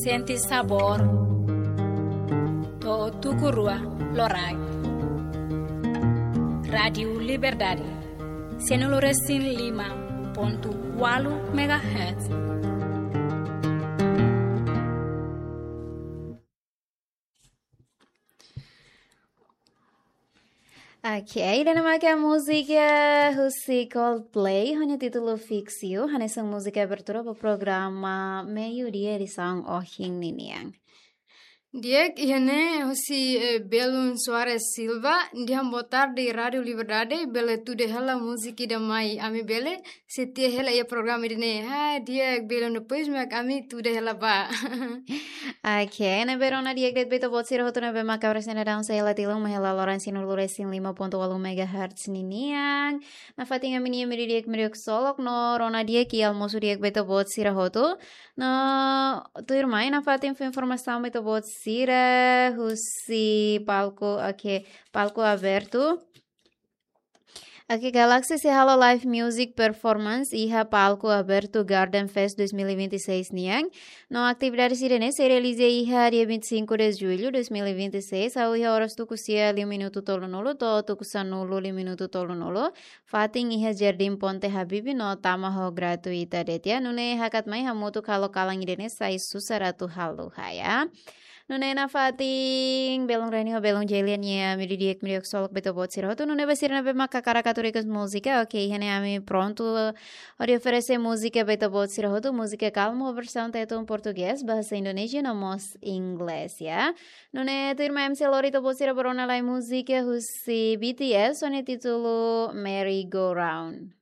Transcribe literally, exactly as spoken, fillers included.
senti sabor to tukurua lorai. Radio Liberdade cento e lima ponto quatro megahertz. Ok, dan maka música Husi Coldplay hanya título fixio, hanya sang música abertura para programa meio-dia de São Ohing Niniang. Diek ihene hosi eh, Belun Soares Silva, diam botar di Radio Liberdade, bele tu de hela musiki da mai ami bele, setia hela ia program idene, ha diek belun depois mak ami tu de hela ba. Ok, na verona diek det beto bot sira hotu na be maka presena daun sa hela tilong mahela loran sinu luresin lima ponto walu megahertz niniang. Na fatinga minia miri diek miriok solok no rona diek i almosu diek beto bot sira hotu. No tu irmai na fatin fe informação beto bot sira husi palco, ok, palco aberto. Aqui Galaxy se Halo Live Music Performance iha palco aberto Garden Fest dois mil e vinte e seis niang. No atividade sirene se realiza iha dia vinte e cinco de julho de dois mil e vinte e seis. Au iha horas tuku sia lima minuto tolo nolo to tuku sanulo lima minuto tolo nolo. Fating iha Jardim Ponte Habibi no tama ho gratuita detia. Nune hakat mai hamutu kalau kalang idene sai susaratu halu haya. Nune na fating belong reni ho belong jelian ya miri diek miri solok beto bot sira hotu nune basir na be maka caracaturicas música, ok, hene ami pronto ori oferece música beto bot sira hotu música calmo versão teto em português bahasa Indonesia nomos inglês ya. Nune tu irma M C Lori to bot sira borona lai música husi B T S one título Merry Go Round.